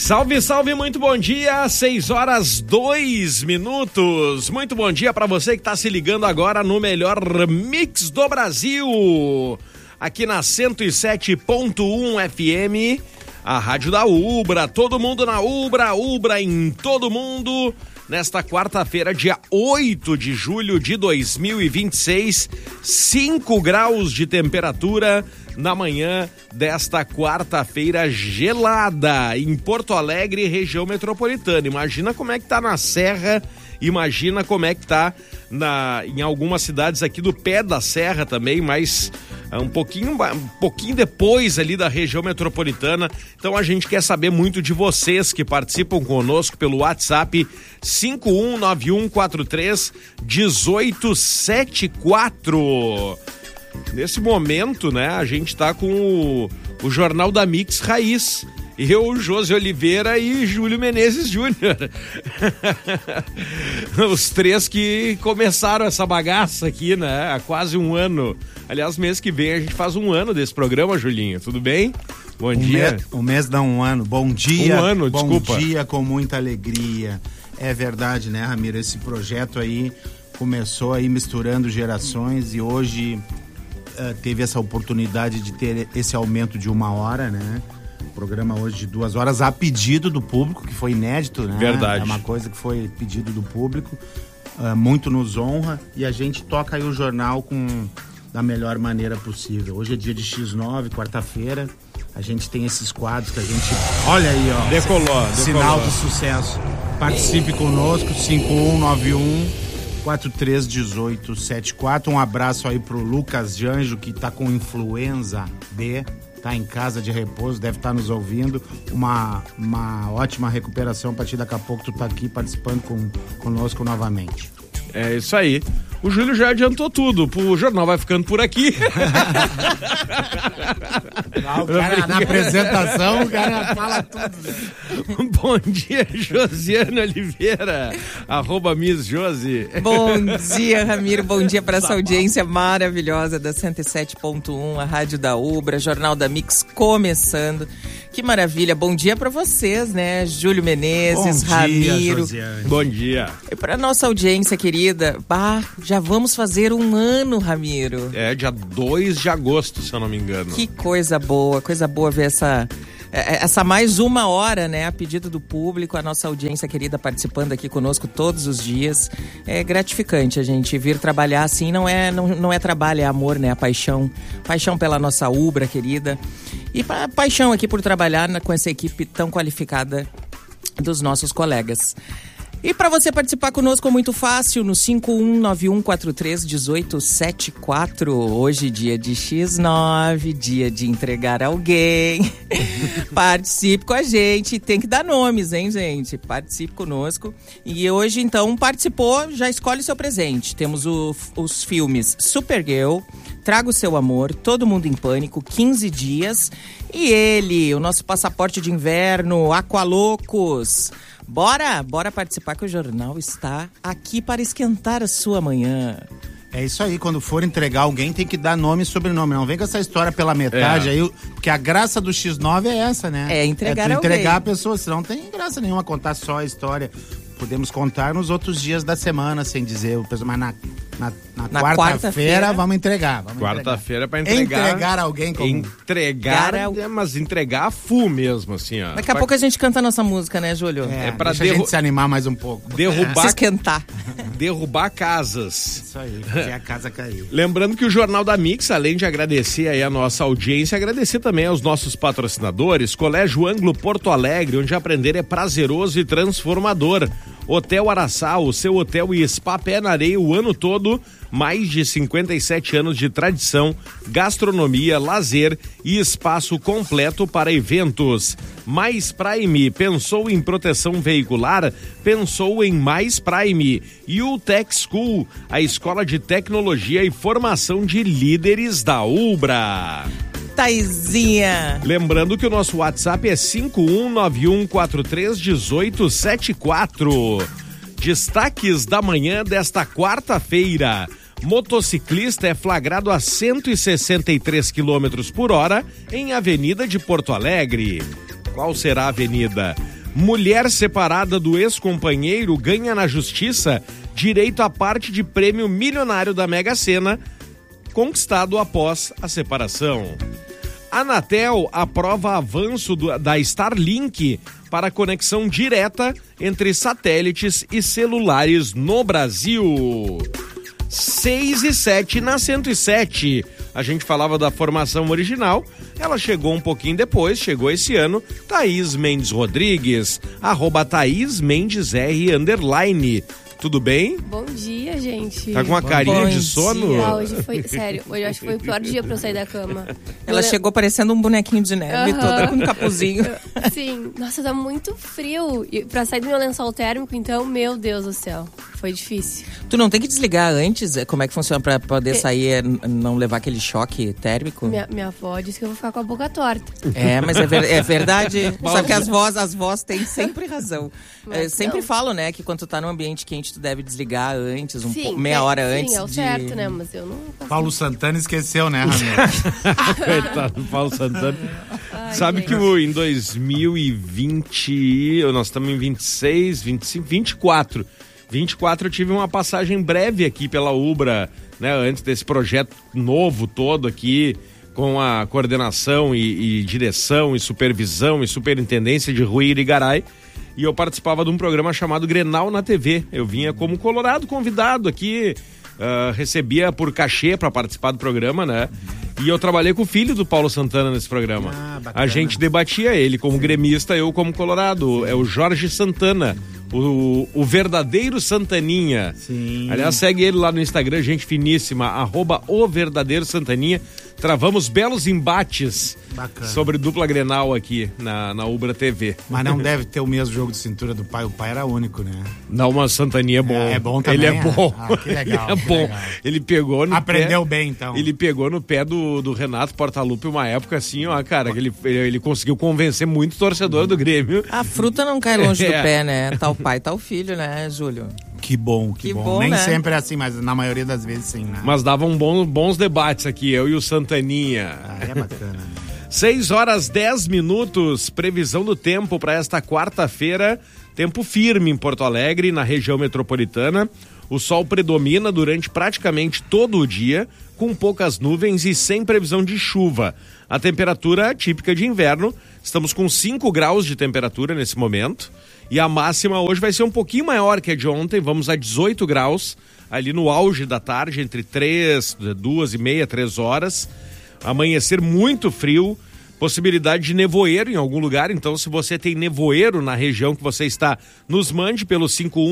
Salve, salve, muito bom dia, 6h02. Muito bom dia para você que está se ligando agora no melhor mix do Brasil, aqui na 107.1 FM, a rádio da Ubra. Todo mundo na Ubra, Ubra em todo mundo. Nesta quarta-feira, dia 8 de julho de 2026, 5 graus de temperatura na manhã desta quarta-feira gelada em Porto Alegre, região metropolitana. Imagina como é que tá na Serra, imagina como é que tá em algumas cidades aqui do pé da Serra também, mas um pouquinho depois ali da região metropolitana. Então a gente quer saber muito de vocês que participam conosco pelo WhatsApp 5191431874. Nesse momento, né, a gente tá com o Jornal da Mix Raiz. Eu, Josi Oliveira e Júlio Menezes Júnior. Os três que começaram essa bagaça aqui, né, há quase um ano. Aliás, mês que vem a gente faz um ano desse programa, Julinho. Tudo bem? Bom dia. Um mês dá um ano. Bom dia. Um ano, desculpa. Bom dia com muita alegria. É verdade, né, Ramiro? Esse projeto aí começou aí misturando gerações e hoje teve essa oportunidade de ter esse aumento de 1 hora, né? Programa hoje de 2 horas a pedido do público, que foi inédito, né? Verdade. É uma coisa que foi pedido do público, muito nos honra, e a gente toca aí o jornal da melhor maneira possível. Hoje é dia de X9, quarta-feira, a gente tem esses quadros que a gente... Olha aí, ó. Decolou. Sinal de sucesso. Participe conosco, 5191-431874. Um abraço aí pro Lucas Janjo, que tá com influenza B. Tá em casa de repouso, deve estar nos ouvindo. Uma ótima recuperação. A partir daqui a pouco tu tá aqui participando conosco novamente. É isso aí. O Júlio já adiantou tudo. O jornal vai ficando por aqui. O cara, na apresentação, o cara fala tudo. Né? Bom dia, Josiane Oliveira, @Miss Josi. Bom dia, Ramiro. Bom dia para essa audiência maravilhosa da 107.1, a rádio da Ubra, Jornal da Mix começando. Que maravilha. Bom dia para vocês, né? Júlio Menezes, Ramiro. Bom dia. E para nossa audiência querida, já vamos fazer um ano, Ramiro. É, dia 2 de agosto, se eu não me engano. Que coisa boa ver essa mais 1 hora, né, a pedido do público, a nossa audiência querida participando aqui conosco todos os dias. É gratificante a gente vir trabalhar assim, não é trabalho, é amor, né, a paixão pela nossa Ubra querida e paixão aqui por trabalhar com essa equipe tão qualificada dos nossos colegas. E para você participar conosco é muito fácil, no 5191431874. Hoje dia de X9, dia de entregar alguém. Participe com a gente, tem que dar nomes, hein, gente? Participe conosco. E hoje, então, participou, já escolhe o seu presente. Temos os filmes Supergirl, Traga o Seu Amor, Todo Mundo em Pânico, 15 Dias. E ele, o nosso passaporte de inverno, Aqualocos. Bora participar que o jornal está aqui para esquentar a sua manhã. É isso aí, quando for entregar alguém tem que dar nome e sobrenome, não vem com essa história pela metade aí, porque a graça do X9 é essa, né? É entregar entregar a pessoa, senão não tem graça nenhuma contar só a história. Podemos contar nos outros dias da semana, sem dizer, mas na quarta-feira vamos entregar. Quarta-feira para entregar. Entregar alguém como... Mas entregar a full mesmo, assim, ó. Daqui a pouco a gente canta a nossa música, né, Júlio? É pra deixa a gente se animar mais um pouco. Se esquentar. Derrubar casas. Isso aí, fazer a casa cair. Lembrando que o Jornal da Mix, além de agradecer aí a nossa audiência, agradecer também aos nossos patrocinadores, Colégio Ângulo Porto Alegre, onde aprender é prazeroso e transformador. Hotel Araçá, o seu hotel e spa pé na areia o ano todo, mais de 57 anos de tradição, gastronomia, lazer e espaço completo para eventos. Mais Prime, pensou em proteção veicular? Pensou em Mais Prime. E o Tech School, a escola de tecnologia e formação de líderes da Ubra. Taizinha. Lembrando que o nosso WhatsApp é 5191431874. Destaques da manhã desta quarta-feira. Motociclista é flagrado a 163 km por hora em Avenida de Porto Alegre. Qual será a avenida? Mulher separada do ex-companheiro ganha na justiça direito à parte de prêmio milionário da Mega Sena, conquistado após a separação. Anatel aprova avanço da Starlink para conexão direta entre satélites e celulares no Brasil. 6:07 na 107. A gente falava da formação original, ela chegou um pouquinho depois, chegou esse ano, Thaís Mendes Rodrigues, @ThaísMendesR_. Tudo bem? Bom dia, gente. Tá com uma carinha de sono? Ah, hoje foi, sério, hoje acho que foi o pior dia pra eu sair da cama. Ela chegou parecendo um bonequinho de neve, toda com um capuzinho. Sim, nossa, tá muito frio. E pra sair do meu lençol térmico, então, meu Deus do céu, foi difícil. Tu não tem que desligar antes? Como é que funciona pra poder sair, não levar aquele choque térmico? Minha avó disse que eu vou ficar com a boca torta. É, mas é verdade. Sabe que as vós têm sempre razão. Sempre falam, né, que quando tu tá num ambiente quente, tu deve desligar antes, meia hora antes. Sim, é o certo, né, mas eu não faço. Paulo Santana esqueceu, né, Ramiro? Coitado do Paulo Santana. Ai, Sabe gente. que em 2020, nós estamos em 26, 25, 24. 24 eu tive uma passagem breve aqui pela Ubra, né, antes desse projeto novo todo aqui, com a coordenação e direção e supervisão e superintendência de Rui Irigaray. E eu participava de um programa chamado Grenal na TV. Eu vinha como colorado convidado aqui, recebia por cachê para participar do programa, né? E eu trabalhei com o filho do Paulo Santana nesse programa. A gente debatia, ele como gremista, eu como colorado. É o Jorge Santana, o verdadeiro Santaninha. Sim. Aliás, segue ele lá no Instagram, gente finíssima, @o verdadeiro Santaninha. Travamos belos embates sobre dupla Grenal aqui na Ubra TV. Mas não deve ter o mesmo jogo de cintura do pai. O pai era único, né? Não, mas Santaninha é bom. É bom também. Ele é bom. Ah, que legal. Ele é bom. Legal. Ele pegou no Aprendeu pé, bem, então. Ele pegou no pé do Renato Portaluppi uma época assim, ó, cara, que ele conseguiu convencer muito torcedor do Grêmio. A fruta não cai longe do pé, né? Tá o pai, tá o filho, né, Júlio? Que bom, que bom. Nem né? sempre é assim, mas na maioria das vezes sim, né? Mas davam bons debates aqui, eu e o Santaninha. É bacana. 6:10, previsão do tempo para esta quarta-feira. Tempo firme em Porto Alegre, na região metropolitana. O sol predomina durante praticamente todo o dia, com poucas nuvens e sem previsão de chuva. A temperatura típica de inverno, estamos com 5 graus de temperatura nesse momento. E a máxima hoje vai ser um pouquinho maior que a de ontem, vamos a 18 graus, ali no auge da tarde, entre 2:30, 3 horas. Amanhecer muito frio, possibilidade de nevoeiro em algum lugar, então se você tem nevoeiro na região que você está, nos mande pelo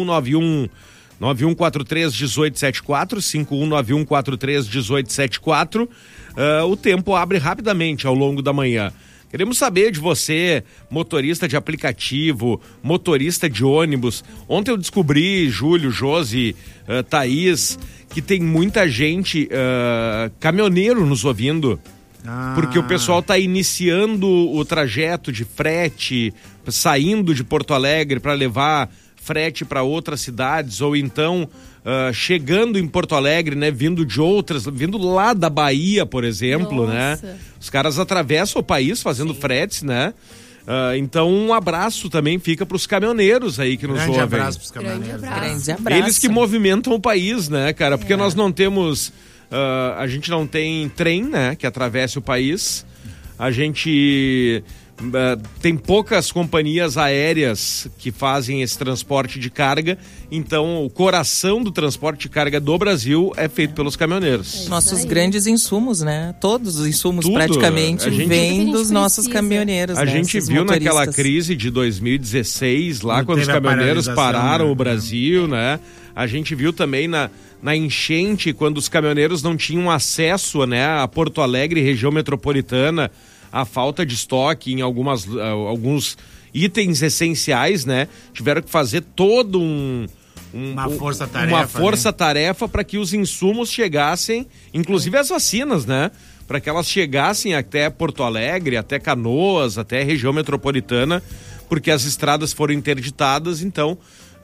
5191-9143-1874, 5191-43-1874. O tempo abre rapidamente ao longo da manhã. Queremos saber de você, motorista de aplicativo, motorista de ônibus. Ontem eu descobri, Júlio, Josi, Thaís, que tem muita gente, caminhoneiro nos ouvindo. Porque o pessoal está iniciando o trajeto de frete, saindo de Porto Alegre para levar frete para outras cidades, ou então chegando em Porto Alegre, né, vindo lá da Bahia, por exemplo. Nossa. Né? Os caras atravessam o país fazendo fretes, né? Então um abraço também fica para os caminhoneiros aí que nos ouvem. Grande abraço pros caminhoneiros. Grande abraço. Eles que movimentam o país, né, cara? Porque nós não temos... a gente não tem trem, né, que atravesse o país. A gente tem poucas companhias aéreas que fazem esse transporte de carga. Então, o coração do transporte de carga do Brasil é feito pelos caminhoneiros. Nossos grandes insumos, né? Todos os insumos Tudo. praticamente vêm dos nossos caminhoneiros. A né? gente Esses viu motoristas. naquela crise de 2016, lá Quando quando os teve a caminhoneiros paralisação, pararam né? o Brasil, né? A gente viu também na enchente, quando os caminhoneiros não tinham acesso, né, a Porto Alegre, região metropolitana, a falta de estoque em alguns itens essenciais, né? Tiveram que fazer todo uma força-tarefa. Uma força-tarefa para que os insumos chegassem, inclusive as vacinas, né? Para que elas chegassem até Porto Alegre, até Canoas, até a região metropolitana, porque as estradas foram interditadas, então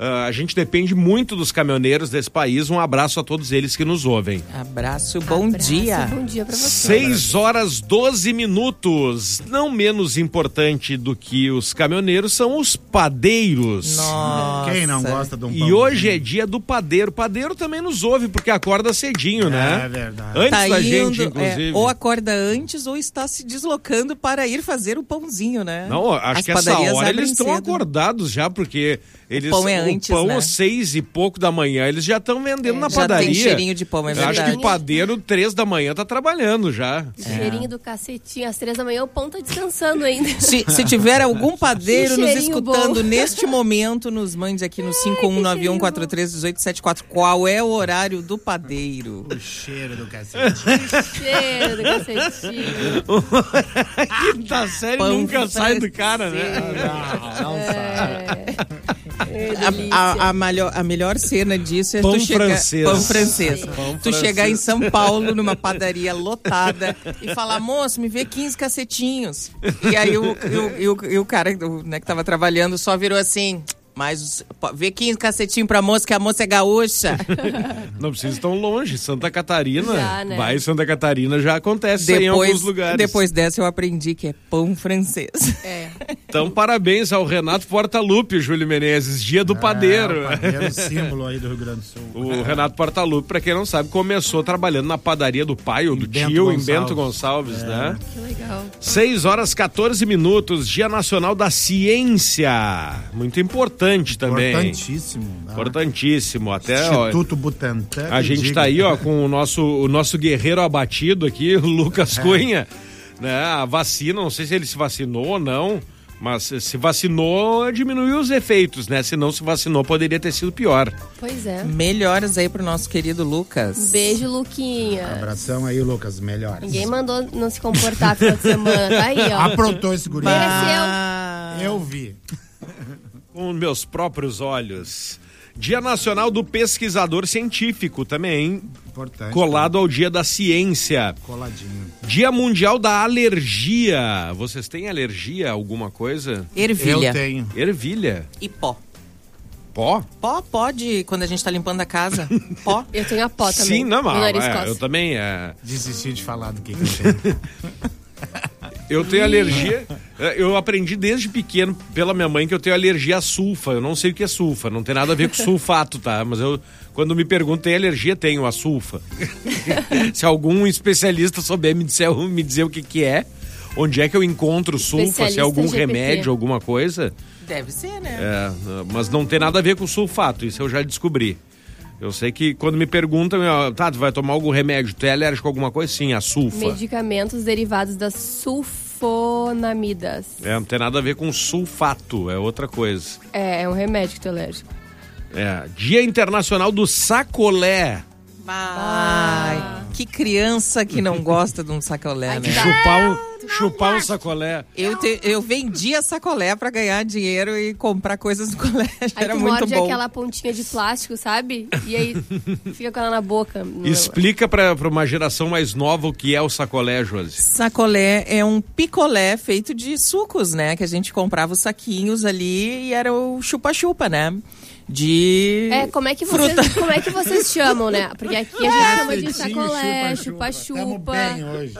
A gente depende muito dos caminhoneiros desse país. Um abraço a todos eles que nos ouvem. Abraço, bom dia. Bom dia pra você. 6 horas 12 minutos. Não menos importante do que os caminhoneiros são os padeiros. Nossa. Quem não gosta de um E pãozinho? hoje é dia do padeiro. Padeiro também nos ouve, porque acorda cedinho, né? É verdade. Antes Tá da indo, gente, inclusive. ou acorda antes ou está se deslocando para ir fazer o pãozinho, né? Não, acho As que essa padarias hora abrem eles estão cedo. acordados já, porque eles, pão é antes, o pão né? 6 e pouco da manhã, eles já estão vendendo na Já padaria. tem cheirinho de pão, é Eu acho verdade. que o padeiro 3 da manhã tá trabalhando já. Cheirinho do cacetinho. Às 3 da manhã o pão tá descansando ainda. Se tiver algum padeiro Que nos cheirinho escutando bom. neste momento, nos mande aqui no 5191431874 qual é o horário do padeiro. O cheiro do cacete. Cheiro do cacetinho. Quinta série Pão nunca sai do cara, né? Não sai. A melhor cena disso é Pão tu chegar... francês. Pão francês. Pão Tu chegar em francês. São Paulo, numa padaria lotada, e falar, moço, me vê 15 cacetinhos. E aí o cara né, que tava trabalhando só virou assim... Mas vê 15 cacetinhos pra moça, que a moça é gaúcha. Não precisa ir tão longe. Santa Catarina, Já, né? vai Santa Catarina, já acontece isso aí em alguns lugares. Depois dessa eu aprendi que é pão francês. É. Então, parabéns ao Renato Portaluppi, Júlio Menezes, dia do padeiro. O padeiro símbolo aí do Rio Grande do Sul. O Renato Portaluppi, pra quem não sabe, começou trabalhando na padaria do pai ou do Bento tio, em Gonçalves. Bento Gonçalves, né? Que legal. 6 horas 14 minutos, Dia Nacional da Ciência. Muito importante também. Importantíssimo. Importantíssimo. Até, ó, Instituto Butantan. a que gente diga. tá aí, ó, com o nosso guerreiro abatido aqui, o Lucas Cunha, né? A vacina, não sei se ele se vacinou ou não, mas se vacinou, diminuiu os efeitos, né? Se não se vacinou, poderia ter sido pior. Pois é. Melhoras aí pro nosso querido Lucas. Beijo, Luquinha. Abração aí, Lucas. Melhores. Ninguém mandou não se comportar final de semana. Tá aí, ó. Aprontou esse guri. Ah, Eu vi. Com meus próprios olhos. Dia Nacional do Pesquisador Científico também, Importante. colado ao Dia da Ciência. Coladinho. Dia Mundial da Alergia. Vocês têm alergia a alguma coisa? ervilha. Eu tenho. Ervilha. E pó. Pó? Pó pode, quando a gente tá limpando a casa. Pó. Eu tenho a pó também. Sim, não, Meu nariz mas coça. eu também. Desisti de falar do que eu tenho. Eu tenho alergia. Eu aprendi desde pequeno pela minha mãe que eu tenho alergia a sulfa. Eu não sei o que é sulfa, não tem nada a ver com sulfato, tá? Mas eu, quando me perguntam, tem alergia? Tenho a sulfa. Se algum especialista souber me dizer o que é, onde é que eu encontro sulfa, se é algum Especialista GPT. remédio, alguma coisa. Deve ser, né? Mas não tem nada a ver com sulfato, isso eu já descobri. Eu sei que quando me perguntam, tá, tu vai tomar algum remédio, tu é alérgico a alguma coisa? Sim, a sulfa. Medicamentos derivados das sulfonamidas. Não tem nada a ver com sulfato, é outra coisa. É um remédio que tu é alérgico. Dia Internacional do Sacolé. Ai, que criança que não gosta de um sacolé, né? Chupar um sacolé. Eu vendia sacolé pra ganhar dinheiro e comprar coisas no colégio. Aí Era tu muito morde bom. aquela pontinha de plástico, sabe? E aí fica com ela na boca. Explica pra uma geração mais nova o que é o sacolé, Josi. Sacolé é um picolé feito de sucos, né? Que a gente comprava os saquinhos ali e era o chupa-chupa, né? Como é que vocês chamam, né? Porque aqui a gente chama de sacolé, Tamo chupa-chupa. bem hoje.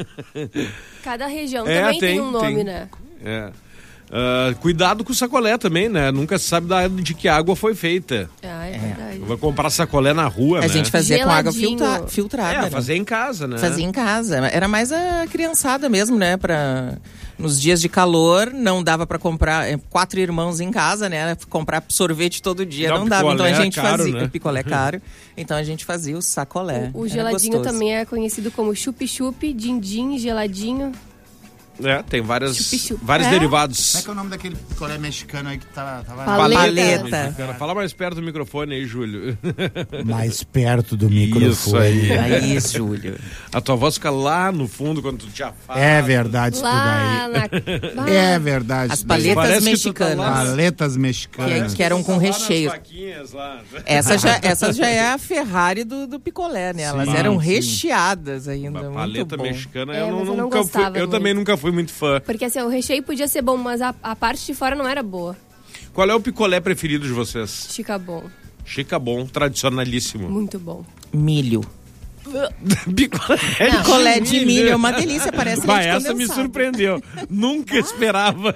Cada região também tem um nome, né? Cuidado com o sacolé também, né? Nunca se sabe de que água foi feita. É verdade. Vai comprar sacolé na rua, A né? gente fazia com água Geladinho. filtrada. né? fazer em casa, né? Fazia em casa. Era mais a criançada mesmo, né? Nos dias de calor, não dava pra comprar 4 irmãos em casa, né? Comprar sorvete todo dia não dava. Então a picolé gente é caro, fazia. né? Picolé caro. Então a gente fazia o sacolé. O Era geladinho gostoso. também é conhecido como chup-chup, din-din, geladinho. Tem vários Chup-chup. derivados. Como é que é o nome daquele picolé mexicano aí que tava Paleta. Fala mais perto do microfone aí, Júlio. mais perto do Isso aí. Aí, Júlio. A tua voz fica lá no fundo quando tu te afasta. É verdade isso tudo Lá aí. na... É verdade. As isso daí. paletas Parece que tu tá mexicanas. lá. Paletas mexicanas. Que eram com Lá nas recheio. vaquinhas lá. Essa já é a Ferrari do picolé, né? Elas Sim, eram sim. recheadas ainda. Uma Muito paleta bom. mexicana, É, eu mas eu não nunca fui. gostava Eu muito. também nunca fui muito fã. Porque assim, o recheio podia ser bom, mas a parte de fora não era boa. Qual é o picolé preferido de vocês? Chicabon. Chicabon, tradicionalíssimo. Muito bom. Milho. Picolé Picolé de milho é uma delícia, parece leite Vai, essa condensado. me surpreendeu. Nunca esperava.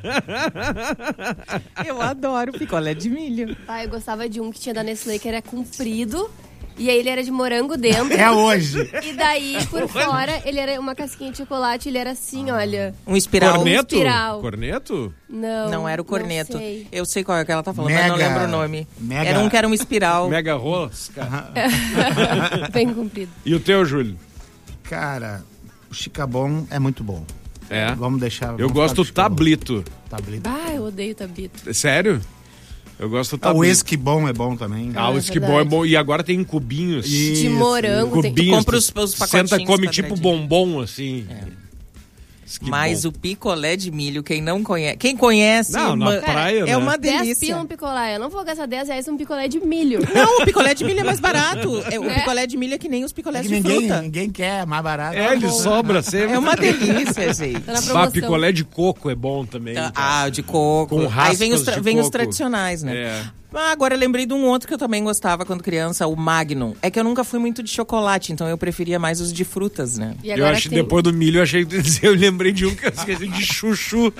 Eu adoro picolé de milho. Ah, eu gostava de um que tinha da Nestlé, que era comprido. E aí ele era de morango dentro. É hoje. E daí, por fora, ele era uma casquinha de chocolate. Ele era assim, olha. Um espiral. Corneto? espiral. Corneto? Não era o corneto. Não sei. Eu sei qual é que ela tá falando, mas não Mega- lembro o nome. mega- Era um que era um espiral. Mega rosca. Bem comprido. E o teu, Júlio? Cara, o Chicabon é muito bom. É. Vamos deixar. Eu gosto do tablito. Tablito. Ah, eu odeio tablito. Sério? Eu gosto do Ah, o tablito. Esquibon é bom também. Ah, o É esquibom é verdade. bom. E agora tem em cubinhos. Isso. De morango. Tem... Cubinhos. compra os tu pacotinhos Senta, come quadradinhos. tipo bombom, assim. Esquibom. Mas o picolé de milho, quem não conhece... Quem conhece... Não, na praia, é né? uma 10 delícia. pila um picolé. Eu não vou gastar 10 reais num picolé de milho. Não, o picolé de milho é mais barato. O É? picolé de milho é que nem os É picolés que de fruta. ninguém quer, é mais barato. É, ele sobra sempre. É uma delícia, gente. Tá na Bah, promoção. picolé de coco é bom também. cara. Ah, de coco. Com Aí vem os, raspas de vem os coco. tradicionais, né? É. Ah, agora eu lembrei de um outro que eu também gostava quando criança, o Magnum. É que eu nunca fui muito de chocolate, então eu preferia mais os de frutas, né? E Eu agora acho que tem... depois do milho, eu lembrei de um que eu esqueci de chuchu.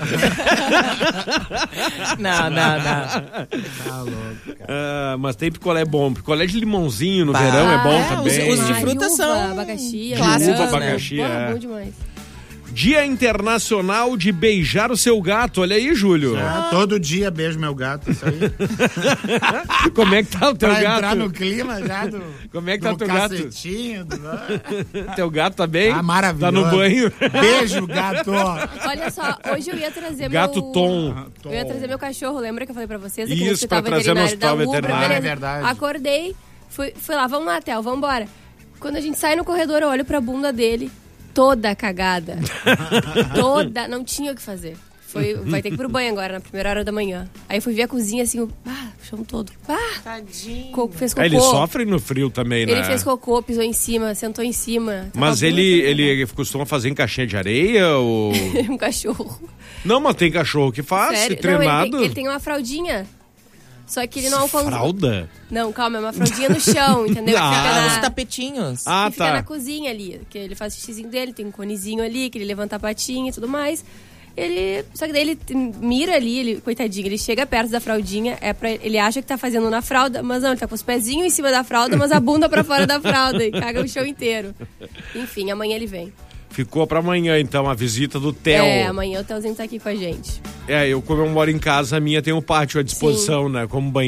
Não. Tá louco, cara. Ah, mas tem picolé bom. Picolé de limãozinho no Bah. verão é bom É, também. os de Ah, fruta uva, são abacaxi, clássicos, De uva, né? abacaxi, Porra, é. bom demais. Dia Internacional de Beijar o Seu Gato. Olha aí, Júlio. Ah, todo dia beijo meu gato, isso aí. Como é que tá o teu Pra gato? entrar no clima já do... Como é que tá do o teu gato? cacetinho, Teu gato tá bem? Ah, maravilhoso. Tá no banho? Beijo, gato. Olha só, hoje eu ia trazer Gato meu... Tom. Eu ia trazer meu cachorro, lembra que eu falei pra vocês? Aqui Isso, no hospital pra trazer no veterinário da hospital Ubra, veterinário. beleza. É verdade. Acordei, fui lá, vamos lá, Theo, vamos embora. Quando a gente sai no corredor, eu olho pra bunda dele, toda cagada. Toda, não tinha o que fazer. Vai ter que ir pro banho agora, na primeira hora da manhã. Aí fui ver a cozinha assim, o chão todo. Tadinho. Fez cocô. Ele sofre no frio também, né? Ele fez cocô, pisou em cima, sentou em cima. Tá Mas com a bunda ele costuma fazer em caixinha de areia ou... um cachorro. Não, mas tem cachorro que faz, Sério? treinado. Não, ele tem uma fraldinha. Só que ele não alcança. Fralda? Não, calma, é uma fraldinha no chão, entendeu? Que fica Os na... tapetinhos. Ah, que fica tá. na cozinha ali, que ele faz o xizinho dele, tem um conezinho ali, que ele levanta a patinha e tudo mais. Só que daí ele mira ali, coitadinho, ele chega perto da fraldinha, ele acha que tá fazendo na fralda, mas não, ele tá com os pezinhos em cima da fralda, mas a bunda pra fora da fralda e caga o chão inteiro. Enfim, amanhã ele vem. Ficou pra amanhã, então, a visita do Theo. Amanhã o Theozinho tá aqui com a gente. Eu como eu moro em casa, a minha tem um pátio à disposição, né? Como banheiro.